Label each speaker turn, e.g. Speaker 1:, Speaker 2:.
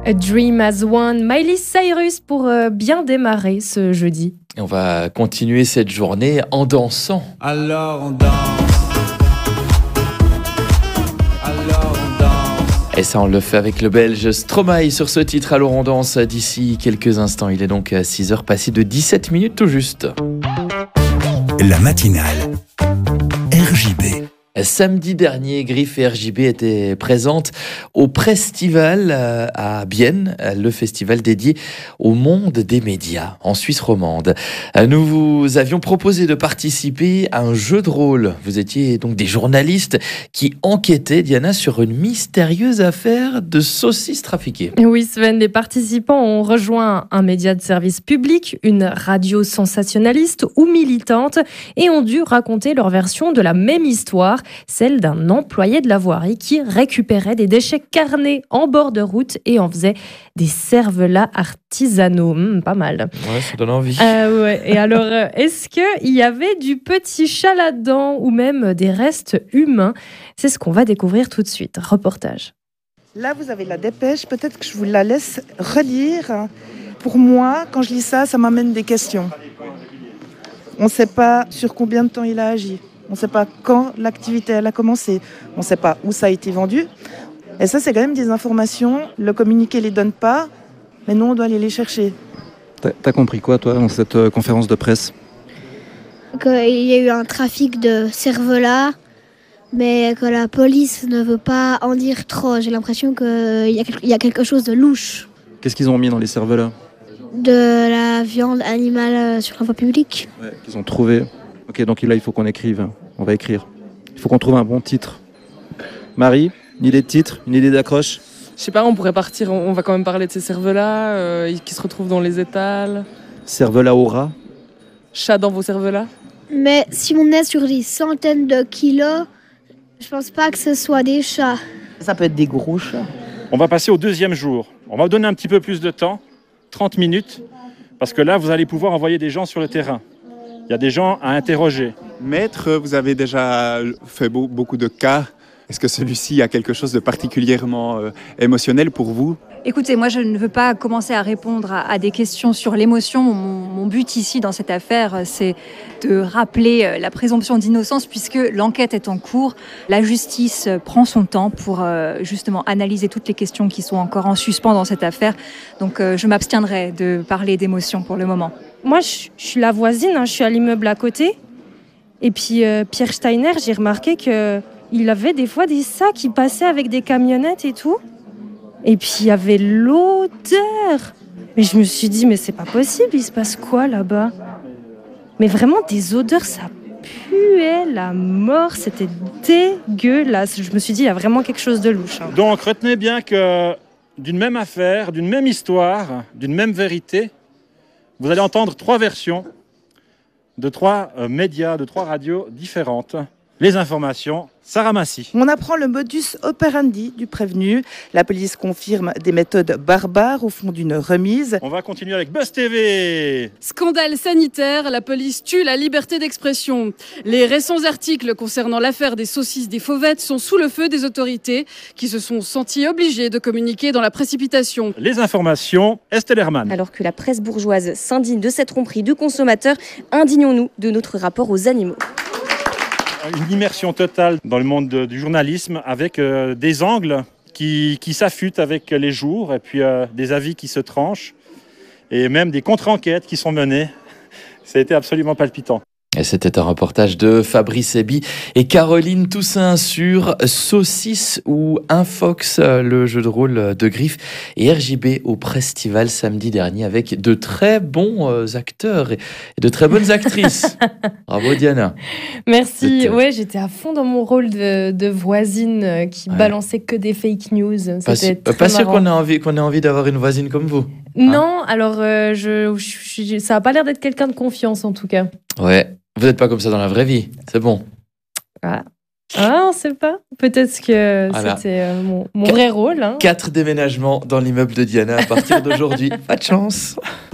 Speaker 1: A Dream as One, Miley Cyrus pour bien démarrer ce jeudi.
Speaker 2: Et on va continuer cette journée en dansant.
Speaker 3: Alors on danse.
Speaker 2: Et ça, on le fait avec le Belge Stromae sur ce titre. Alors on danse d'ici quelques instants. Il est donc à 6h passé de 17 minutes tout juste.
Speaker 4: La matinale RJB.
Speaker 2: Samedi dernier, Griff et RJB étaient présentes au Prestival à Bienne, le festival dédié au monde des médias en Suisse romande. Nous vous avions proposé de participer à un jeu de rôle. Vous étiez donc des journalistes qui enquêtaient, Diana, sur une mystérieuse affaire de saucisses trafiquées.
Speaker 1: Oui, Sven, les participants ont rejoint un média de service public, une radio sensationnaliste ou militante, et ont dû raconter leur version de la même histoire, celle d'un employé de la voirie qui récupérait des déchets carnés en bord de route et en faisait des cervelas artisanaux. Pas mal.
Speaker 2: Ouais, ça donne envie.
Speaker 1: Ouais. Et alors, est-ce qu'il y avait du petit chat là-dedans ou même des restes humains ? C'est ce qu'on va découvrir tout de suite. Reportage.
Speaker 5: Là, vous avez la dépêche. Peut-être que je vous la laisse relire. Pour moi, quand je lis ça, ça m'amène des questions. On ne sait pas sur combien de temps il a agi. On ne sait pas quand l'activité elle a commencé. On ne sait pas où ça a été vendu. Et ça, c'est quand même des informations. Le communiqué ne les donne pas, mais nous, on doit aller les chercher.
Speaker 6: T'as compris quoi, toi, dans cette conférence de presse ?
Speaker 7: Qu'il y a eu un trafic de cervelas, mais que la police ne veut pas en dire trop. J'ai l'impression qu'il y a quelque chose de louche.
Speaker 6: Qu'est-ce qu'ils ont mis dans les cervelas ?
Speaker 7: De la viande animale sur la voie publique.
Speaker 6: Ouais, qu'ils ont trouvé. Ok, donc là, il faut qu'on écrive. On va écrire. Il faut qu'on trouve un bon titre. Marie, une idée de titre, une idée d'accroche ?
Speaker 8: Je sais pas, on pourrait partir, on va quand même parler de ces cervelas qui se retrouvent dans les étals.
Speaker 6: Cervelas au rat ?
Speaker 8: Chat dans vos cervelas.
Speaker 7: Mais si on est sur des centaines de kilos, je pense pas que ce soit des chats.
Speaker 5: Ça peut être des gros chats.
Speaker 9: On va passer au deuxième jour. On va vous donner un petit peu plus de temps, 30 minutes, parce que là, vous allez pouvoir envoyer des gens sur le terrain. Il y a des gens à interroger.
Speaker 10: Maître, vous avez déjà fait beaucoup de cas. Est-ce que celui-ci a quelque chose de particulièrement émotionnel pour vous ?
Speaker 11: Écoutez, moi je ne veux pas commencer à répondre à des questions sur l'émotion. Mon but ici dans cette affaire, c'est de rappeler la présomption d'innocence puisque l'enquête est en cours. La justice prend son temps pour justement analyser toutes les questions qui sont encore en suspens dans cette affaire. Donc je m'abstiendrai de parler d'émotion pour le moment.
Speaker 1: Moi, je suis la voisine, je suis à l'immeuble à côté. Et puis Pierre Steiner, j'ai remarqué qu'il avait des fois des sacs qui passaient avec des camionnettes et tout. Et puis il y avait l'odeur. Mais je me suis dit, mais c'est pas possible, il se passe quoi là-bas ? Mais vraiment des odeurs, ça puait la mort, c'était dégueulasse. Je me suis dit, il y a vraiment quelque chose de louche.
Speaker 9: Donc retenez bien que d'une même affaire, d'une même histoire, d'une même vérité, vous allez entendre 3 versions de 3 médias, de 3 radios différentes. Les informations, Sarah Massy.
Speaker 5: On apprend le modus operandi du prévenu. La police confirme des méthodes barbares au fond d'une remise.
Speaker 9: On va continuer avec Buzz TV.
Speaker 12: Scandale sanitaire, la police tue la liberté d'expression. Les récents articles concernant l'affaire des saucisses des Fauvettes sont sous le feu des autorités qui se sont senties obligées de communiquer dans la précipitation.
Speaker 9: Les informations, Estelle Hermann.
Speaker 13: Alors que la presse bourgeoise s'indigne de cette tromperie du consommateur, indignons-nous de notre rapport aux animaux.
Speaker 9: Une immersion totale dans le monde du journalisme avec des angles qui s'affûtent avec les jours et puis des avis qui se tranchent et même des contre-enquêtes qui sont menées. Ça a été absolument palpitant.
Speaker 2: Et c'était un reportage de Fabrice Eby et Caroline Toussaint sur Saucisse ou Infox, le jeu de rôle de Griff et RJB au Prestival samedi dernier avec de très bons acteurs et de très bonnes actrices. Bravo Diana.
Speaker 1: Merci. Ouais, j'étais à fond dans mon rôle de voisine qui balançait que des fake news. C'était
Speaker 2: pas sûr qu'on ait envie d'avoir une voisine comme vous.
Speaker 1: Non, alors ça n'a pas l'air d'être quelqu'un de confiance en tout cas.
Speaker 2: Ouais. Vous n'êtes pas comme ça dans la vraie vie, c'est bon.
Speaker 1: Ah, on ne sait pas. Peut-être que c'était mon vrai rôle.
Speaker 2: 4 déménagements dans l'immeuble de Diana à partir d'aujourd'hui. Pas de chance.